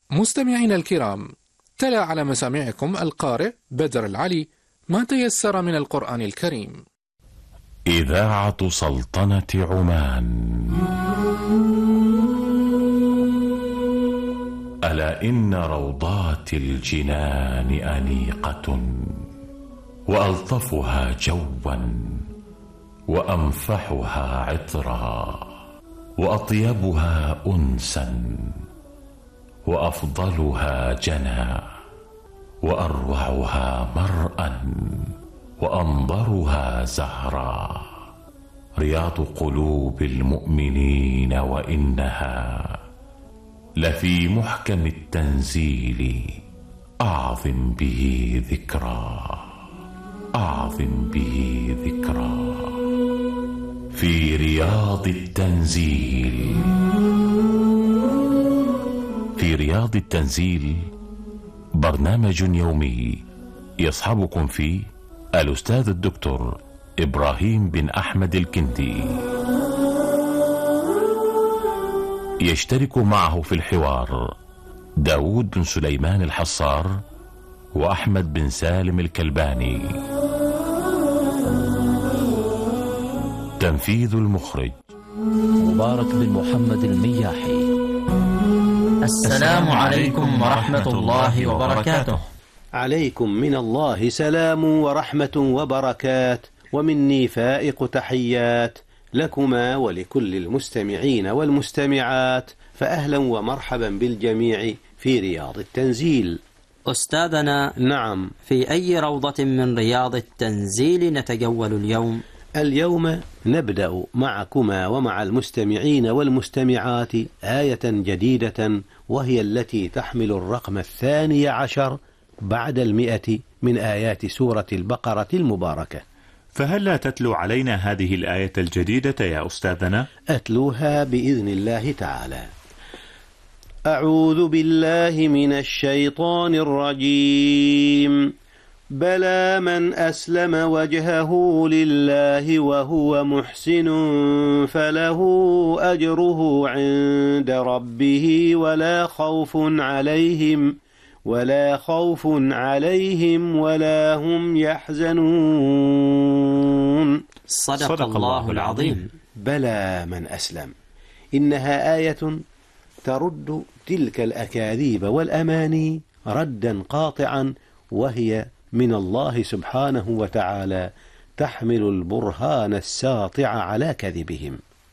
مستمعينا الكرام، تلا على مسامعكم القارئ بدر العلي ما تيسر من القرآن الكريم. إذاعة سلطنة عمان. ألا إن روضات الجنان أنيقة، وألطفها جوا وأنفحها عطرا، وأطيبها أنسا، وأفضلها جنى، وأروعها مرءا، وأنظرها زهرا، رياض قلوب المؤمنين، وإنها لفي محكم التنزيل، أعظم به ذكرى، أعظم به ذكرى. في رياض التنزيل. في رياض التنزيل برنامج يومي يصحبكم فيه الأستاذ الدكتور إبراهيم بن أحمد الكندي. يشترك معه في الحوار داود بن سليمان الحصار وأحمد بن سالم الكلباني. تنفيذ المخرج مبارك بن محمد المياحي. السلام عليكم ورحمة الله وبركاته. عليكم من الله سلام ورحمة وبركات، ومني فائق تحيات لكما ولكل المستمعين والمستمعات، فأهلا ومرحبا بالجميع في رياض التنزيل. أستاذنا، نعم، في أي روضة من رياض التنزيل نتجول اليوم؟ اليوم نبدأ معكما ومع المستمعين والمستمعات آية جديدة، وهي التي تحمل الرقم 12 بعد 100 من آيات سورة البقرة المباركة. فهل لا تتلو علينا هذه الآية الجديدة يا أستاذنا؟ أتلوها بإذن الله تعالى. أعوذ بالله من الشيطان الرجيم. بلى من أسلم وجهه لله وهو محسن فله أجره عند ربه ولا خوف عليهم ولا هم يحزنون. صدق الله العظيم. بلى من أسلم، إنها آية ترد تلك الأكاذيب والأماني ردا قاطعا، وهي من الله سبحانه وتعالى، تحمل البرهان الساطع على كذبهم.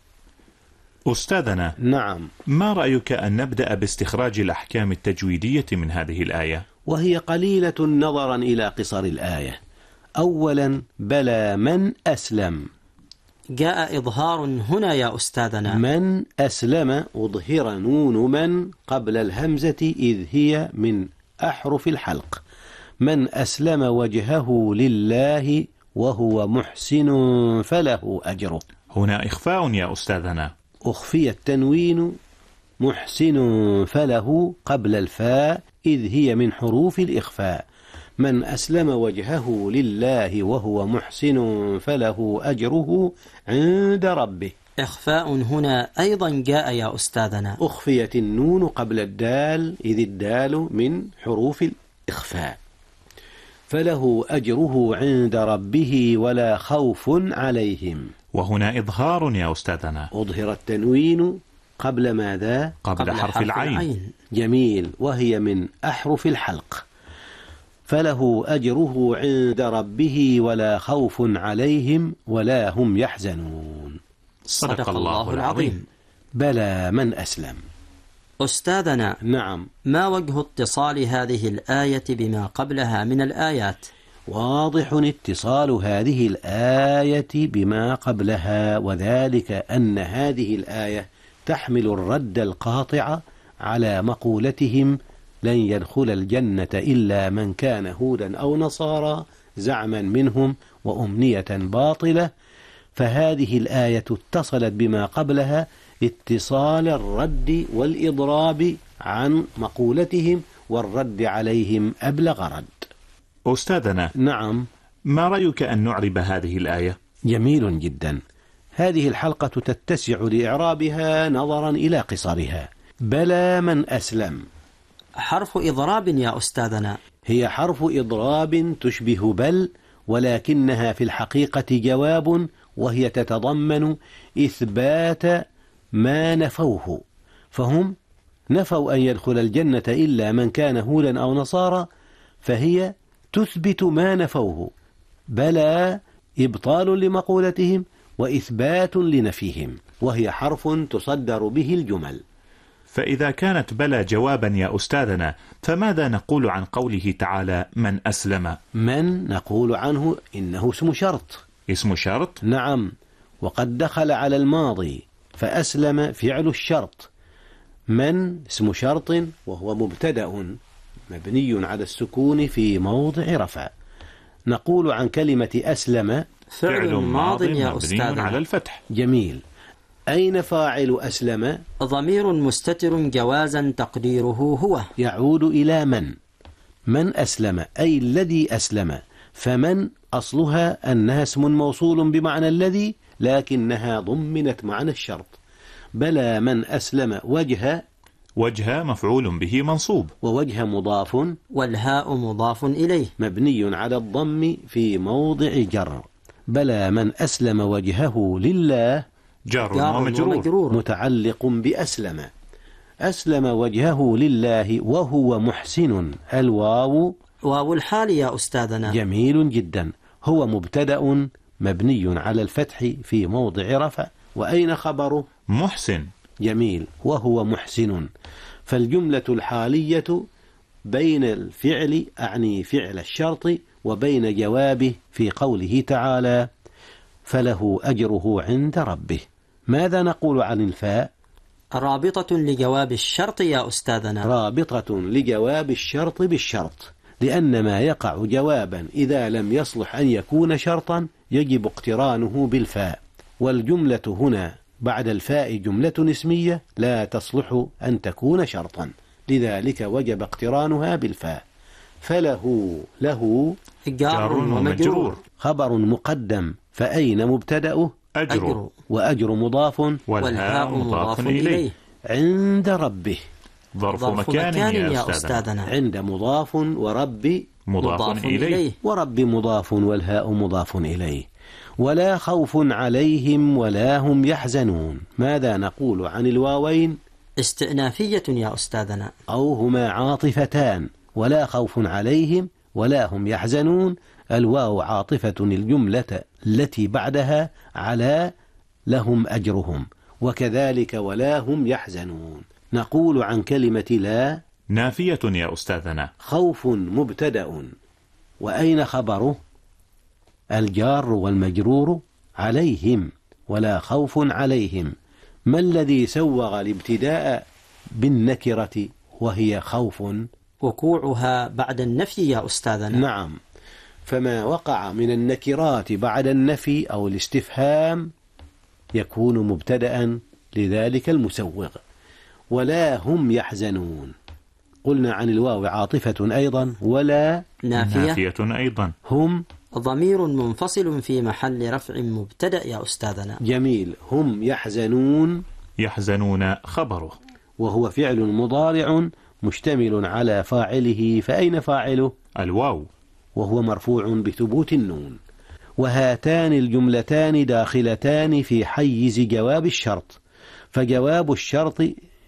أستاذنا، نعم، ما رأيك أن نبدأ باستخراج الأحكام التجويدية من هذه الآية؟ وهي قليلة نظرا إلى قصر الآية. أولا، بلى من أسلم، جاء إظهار هنا يا أستاذنا. من أسلم أظهر نون من قبل الهمزة إذ هي من أحرف الحلق. من أسلم وجهه لله وهو محسن فله أجره. هنا إخفاء يا أستاذنا. أخفي التنوين محسن فله قبل الفاء إذ هي من حروف الإخفاء. من أسلم وجهه لله وهو محسن فله أجره عند ربه. إخفاء هنا أيضا جاء يا أستاذنا. أخفيت النون قبل الدال إذ الدال من حروف الإخفاء. فله أجره عند ربه ولا خوف عليهم. وهنا إظهار يا أستاذنا. أظهر التنوين قبل ماذا؟ قبل حرف العين. جميل، وهي من أحرف الحلق. فله أجره عند ربه ولا خوف عليهم ولا هم يحزنون. صدق الله العظيم. بلى من أسلم. أستاذنا، نعم، ما وجه اتصال هذه الآية بما قبلها من الآيات؟ واضح اتصال هذه الآية بما قبلها، وذلك أن هذه الآية تحمل الرد القاطع على مقولتهم لن يدخل الجنة إلا من كان هودا أو نصارى، زعما منهم وأمنية باطلة. فهذه الآية اتصلت بما قبلها اتصال الرد والإضراب عن مقولتهم والرد عليهم أبلغ رد. أستاذنا، نعم، ما رأيك أن نعرب هذه الآية؟ جميل جدا. هذه الحلقة تتسع لإعرابها نظرا إلى قصرها. بلى من أسلم. حرف إضراب يا أستاذنا. هي حرف إضراب تشبه بل، ولكنها في الحقيقة جواب، وهي تتضمن إثبات ما نفوه. فهم نفوا أن يدخل الجنة إلا من كان هودا أو نصارى، فهي تثبت ما نفوه، بلى إبطال لمقولتهم وإثبات لنفيهم، وهي حرف تصدر به الجمل. فإذا كانت بلى جوابا يا أستاذنا، فماذا نقول عن قوله تعالى من أسلم؟ من نقول عنه إنه اسم شرط. اسم شرط؟ نعم، وقد دخل على الماضي، فأسلم فعل الشرط. من اسم شرط وهو مبتدأ مبني على السكون في موضع رفع. نقول عن كلمة أسلم فعل ماض يا أستاذنا على الفتح. جميل. أين فاعل أسلم؟ ضمير مستتر جوازا تقديره هو. يعود إلى من أسلم أي الذي أسلم. فمن أصلها أنها اسم موصول بمعنى الذي، لكنها ضمنت معنى الشرط. بلى من أسلم وجه مفعول به منصوب، ووجه مضاف، والهاء مضاف إليه مبني على الضم في موضع جر. بلى من أسلم وجهه لله جار ومجرور متعلق بأسلم. أسلم وجهه لله وهو محسن، الواو واو الحال يا أستاذنا. جميل جدا. هو مبتدأ مبني على الفتح في موضع رفع. وأين خبره؟ محسن. جميل. وهو محسن. فالجملة الحالية بين الفعل، أعني فعل الشرط، وبين جوابه في قوله تعالى فله أجره عند ربه. ماذا نقول عن الفاء؟ رابطة لجواب الشرط يا أستاذنا. رابطة لجواب الشرط بالشرط، لأن ما يقع جوابا إذا لم يصلح أن يكون شرطا يجب اقترانه بالفاء، والجملة هنا بعد الفاء جملة اسمية لا تصلح أن تكون شرطا، لذلك وجب اقترانها بالفاء. فله جار ومجرور خبر مقدم، فأين مبتدأه؟ أجر، وأجر مضاف، والهاء مضاف إليه. عند ربه ظرف مكان يا أستاذنا. عند مضاف، ورب مضاف إليه، ورب مضاف، والهاء مضاف إليه. ولا خوف عليهم ولا هم يحزنون. ماذا نقول عن الواوين؟ استئنافية يا أستاذنا، أو هما عاطفتان. ولا خوف عليهم ولا هم يحزنون، الواو عاطفة الجملة التي بعدها على لهم أجرهم، وكذلك ولا هم يحزنون. نقول عن كلمة لا نافية يا أستاذنا. خوف مبتدأ، وأين خبره؟ الجار والمجرور عليهم، ولا خوف عليهم. ما الذي سوغ الابتداء بالنكرة وهي خوف؟ وقوعها بعد النفي يا أستاذنا. نعم، فما وقع من النكرات بعد النفي أو الاستفهام يكون مبتدأ، لذلك المسوغ. ولا هم يحزنون. قلنا عن الواو عاطفة أيضا، ولا نافية أيضا. هم ضمير منفصل في محل رفع مبتدأ يا أستاذنا. جميل. هم يحزنون خبره، وهو فعل مضارع مشتمل على فاعله. فأين فاعله؟ الواو، وهو مرفوع بثبوت النون. وهاتان الجملتان داخلتان في حيز جواب الشرط، فجواب الشرط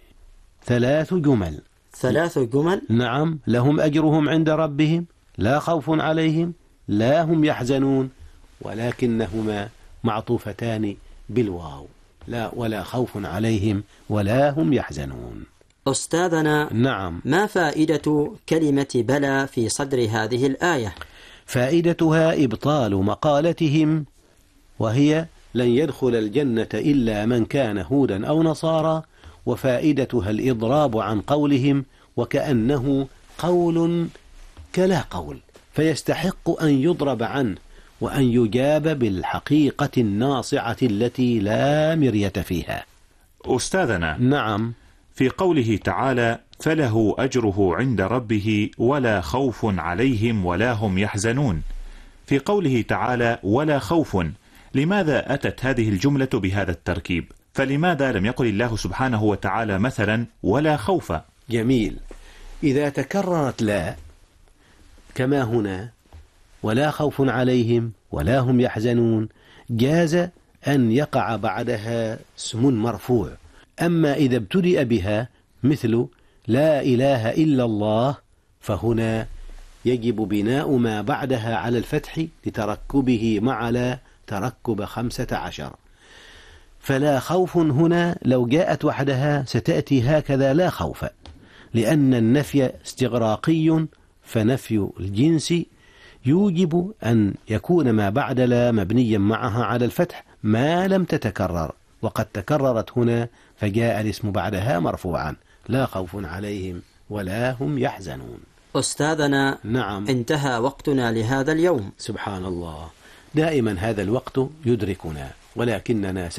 3 جمل. 3 جمل؟ نعم. لهم أجرهم عند ربهم، لا خوف عليهم، لا هم يحزنون، ولكنهما معطوفتان بالواو. لا ولا خوف عليهم ولا هم يحزنون. أستاذنا، نعم. ما فائدة كلمة بلى في صدر هذه الآية؟ فائدتها إبطال مقالتهم، وهي لن يدخل الجنة إلا من كان هودا أو نصارى. وفائدتها الإضراب عن قولهم، وكأنه قول كلا قول، فيستحق أن يضرب عنه وأن يجاب بالحقيقة الناصعة التي لا مرية فيها. أستاذنا، نعم. في قوله تعالى فله أجره عند ربه ولا خوف عليهم ولا هم يحزنون، في قوله تعالى ولا خوف، لماذا أتت هذه الجملة بهذا التركيب؟ فلماذا لم يقل الله سبحانه وتعالى مثلا ولا خوف؟ جميل. إذا تكررت لا كما هنا ولا خوف عليهم ولا هم يحزنون جاز أن يقع بعدها اسم مرفوع. أما إذا ابتدأ بها مثل لا إله إلا الله فهنا يجب بناء ما بعدها على الفتح لتركبه مع لا تركب 15. فلا خوف هنا لو جاءت وحدها ستأتي هكذا لا خوف، لأن النفي استغراقي، فنفي الجنس يوجب أن يكون ما بعد لا مبنيا معها على الفتح ما لم تتكرر، وقد تكررت هنا فجاء الاسم بعدها مرفوعا لا خوف عليهم ولا هم يحزنون. أستاذنا، نعم، انتهى وقتنا لهذا اليوم. سبحان الله، دائما هذا الوقت يدركنا، ولكننا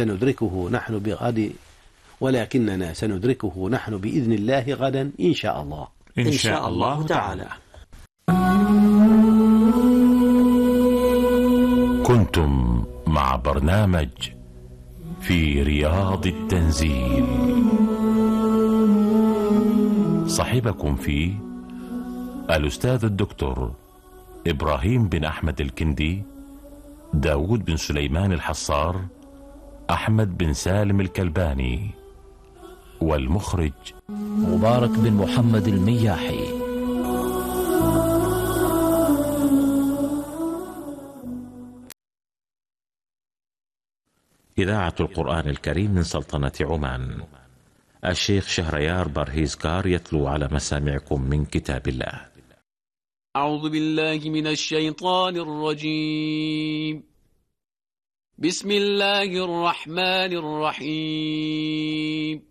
سندركه نحن بإذن الله غدا إن شاء الله. إن شاء الله تعالى. كنتم مع برنامج في رياض التنزيل، صاحبكم فيه الأستاذ الدكتور إبراهيم بن أحمد الكندي، داود بن سليمان الحصار، أحمد بن سالم الكلباني، والمخرج مبارك بن محمد المياحي. إذاعة القرآن الكريم من سلطنة عمان. الشيخ شهريار برهيزكار يتلو على مسامعكم من كتاب الله. أعوذ بالله من الشيطان الرجيم. بسم الله الرحمن الرحيم.